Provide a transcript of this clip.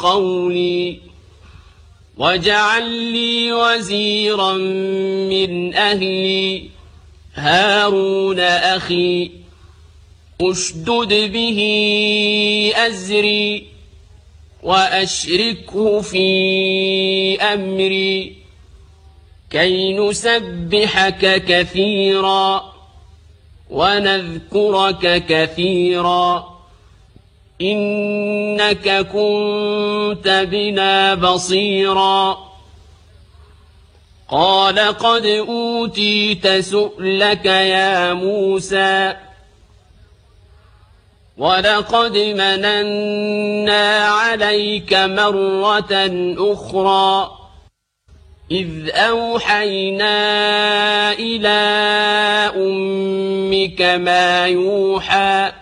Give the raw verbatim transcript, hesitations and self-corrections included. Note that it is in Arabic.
قولي واجعل لي وزيرا من أهلي هارون أخي اشدد به أزري وأشركه في أمري كي نسبحك كثيرا ونذكرك كثيرا إنك كنت بنا بصيرا قال قد أوتيت سؤلك يا موسى ولقد مننا عليك مرة أخرى إذ أوحينا إلى أمك ما يوحى